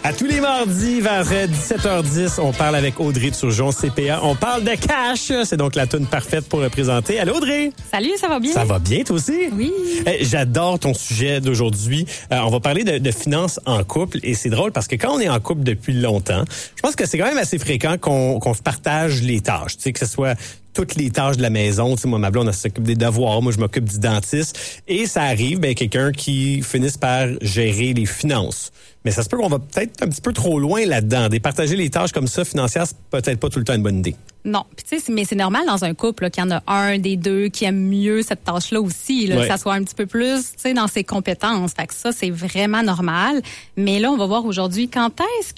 À tous les mardis vers 17h10, on parle avec Audrey Turgeon, CPA. On parle de cash. C'est donc la toune parfaite pour représenter. Allô, Audrey? Salut, ça va bien? Ça va bien, toi aussi? Oui. J'adore ton sujet d'aujourd'hui. On va parler de finances en couple. Et c'est drôle parce que quand on est en couple depuis longtemps, je pense que c'est quand même assez fréquent qu'on se partage les tâches. Tu sais, que ce soit toutes les tâches de la maison. Tu sais, moi, ma blonde, elle s'occupe des devoirs. Moi, je m'occupe du dentiste. Et ça arrive, quelqu'un qui finisse par gérer les finances. Mais ça se peut qu'on va peut-être un petit peu trop loin là-dedans. Départager les tâches comme ça financières, c'est peut-être pas tout le temps une bonne idée. Non, puis tu sais, mais c'est normal dans un couple là, qu'il y en a un des deux qui aime mieux cette tâche-là aussi, là, que ça soit un petit peu plus, tu sais, dans ses compétences. Fait que ça, c'est vraiment normal. Mais là, on va voir aujourd'hui quand est-ce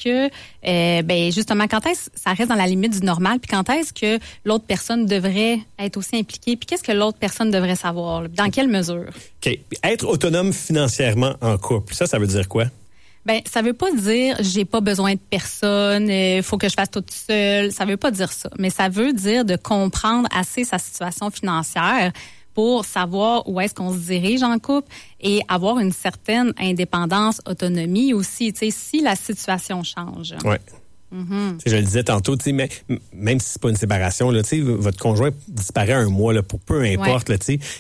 que, justement, quand est-ce que ça reste dans la limite du normal, puis quand est-ce que l'autre personne devrait être aussi impliquée, puis qu'est-ce que l'autre personne devrait savoir, là, dans quelle mesure? OK. Être autonome financièrement en couple, ça veut dire quoi? Ben, ça veut pas dire j'ai pas besoin de personne, faut que je fasse tout seul. Ça veut pas dire ça, mais ça veut dire de comprendre assez sa situation financière pour savoir où est-ce qu'on se dirige en couple et avoir une certaine indépendance, autonomie aussi. Tu sais, si la situation change. Ouais. Mm-hmm. Je le disais tantôt, mais même si c'est pas une séparation, là, votre conjoint disparaît un mois là, pour peu importe. Là,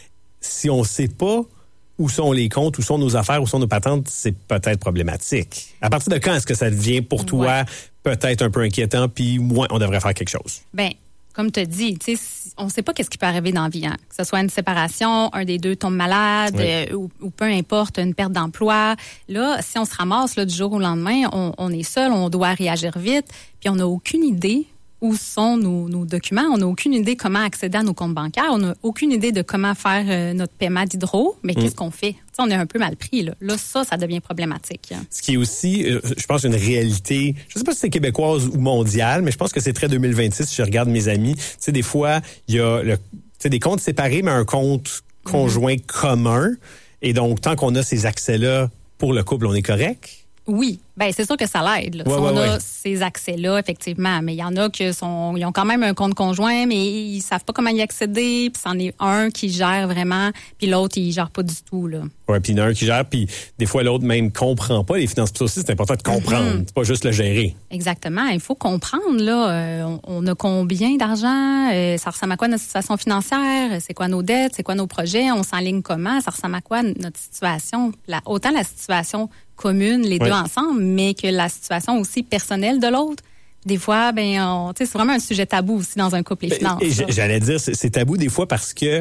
si on sait pas où sont les comptes, où sont nos affaires, où sont nos patentes, c'est peut-être problématique. À partir de quand est-ce que ça devient pour toi peut-être un peu inquiétant, puis on devrait faire quelque chose? Ben, comme tu as dit, on ne sait pas qu'est-ce qui peut arriver dans la vie. Hein. Que ce soit une séparation, un des deux tombe malade, ou peu importe, une perte d'emploi. Là, si on se ramasse là, du jour au lendemain, on est seul, on doit réagir vite, puis on n'a aucune idée où sont nos documents. On n'a aucune idée comment accéder à nos comptes bancaires. On n'a aucune idée de comment faire notre paiement d'hydro. Mais qu'est-ce qu'on fait? T'sais, on est un peu mal pris. Là, ça devient problématique. Ce qui est aussi, je pense, une réalité, je ne sais pas si c'est québécoise ou mondiale, mais je pense que c'est très 2026 si je regarde mes amis. Tu sais, des fois, il y a des comptes séparés, mais un compte conjoint commun. Et donc, tant qu'on a ces accès-là pour le couple, on est correct? Oui, ben c'est sûr que ça l'aide. Là. Si on a ces accès-là, effectivement, mais il y en a ils ont quand même un compte conjoint, mais ils savent pas comment y accéder. Puis c'en est un qui gère vraiment, puis l'autre il gère pas du tout là. Ouais, puis il y en a un qui gère, puis des fois l'autre même comprend pas les finances. Puis ça aussi c'est important de comprendre, c'est pas juste le gérer. Exactement, il faut comprendre là. On a combien d'argent, ça ressemble à quoi notre situation financière, c'est quoi nos dettes, c'est quoi nos projets, on s'enligne comment, ça ressemble à quoi notre situation, autant la situation commune, les deux ensemble, mais que la situation aussi personnelle de l'autre. Des fois, c'est vraiment un sujet tabou aussi dans un couple, les finances. J'allais dire, c'est tabou des fois parce que,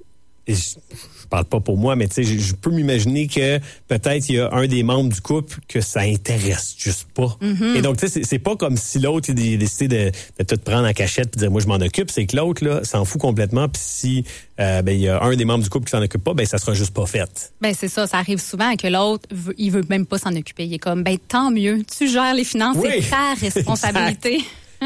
je parle pas pour moi, mais je peux m'imaginer que peut-être il y a un des membres du couple que ça intéresse juste pas. Mm-hmm. Et donc, c'est pas comme si l'autre il a décidé de tout prendre en cachette et dire moi je m'en occupe, c'est que l'autre là s'en fout complètement. Puis si il y a un des membres du couple qui s'en occupe pas, ça sera juste pas fait. C'est ça arrive souvent que l'autre il veut même pas s'en occuper. Il est comme tant mieux, tu gères les finances, c'est ta responsabilité.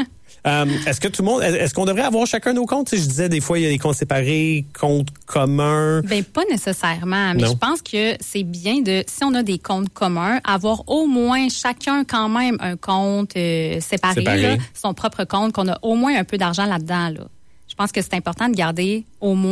Est-ce qu'on devrait avoir chacun nos comptes? Je disais, des fois, il y a des comptes séparés, comptes communs. Pas nécessairement, mais je pense que c'est bien si on a des comptes communs, avoir au moins chacun quand même un compte séparé. Là, son propre compte, qu'on a au moins un peu d'argent là-dedans. Là. Je pense que c'est important de garder au moins